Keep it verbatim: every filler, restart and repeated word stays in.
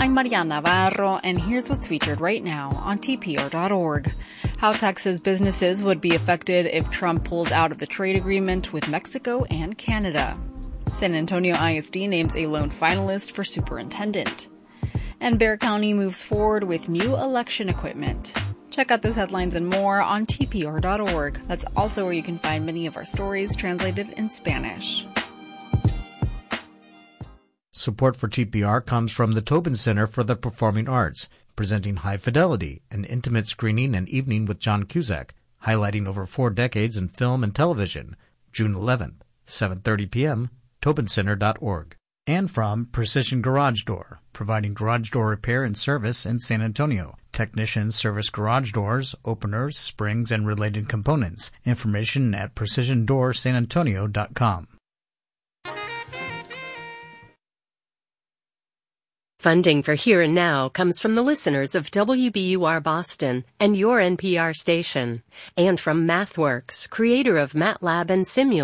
I'm Mariana Navarro, and here's what's featured right now on T P R dot org. How Texas businesses would be affected if Trump pulls out of the trade agreement with Mexico and Canada. San Antonio I S D names a lone finalist for superintendent. And Bexar County moves forward with new election equipment. Check out those headlines and more on T P R dot org. That's also where you can find many of our stories translated in Spanish. Support for T P R comes from the Tobin Center for the Performing Arts, presenting High Fidelity, an intimate screening and evening with John Cusack, highlighting over four decades in film and television. June eleventh, seven thirty p.m., tobin center dot org. And from Precision Garage Door, providing garage door repair and service in San Antonio. Technicians service garage doors, openers, springs, and related components. Information at precision door san antonio dot com. Funding for Here and Now comes from the listeners of W B U R Boston and your N P R station, and from MathWorks, creator of MATLAB and Simulink.